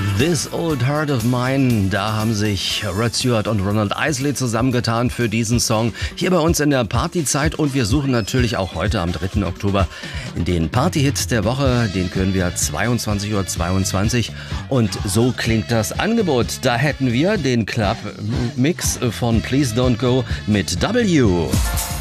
This Old Heart of Mine, da haben sich Rod Stewart und Ronald Isley zusammengetan für diesen Song hier bei uns in der Partyzeit, und wir suchen natürlich auch heute am 3. Oktober den Partyhit der Woche, den können wir 22:22 Uhr, und so klingt das Angebot. Da hätten wir den Club-Mix von Please Don't Go mit W.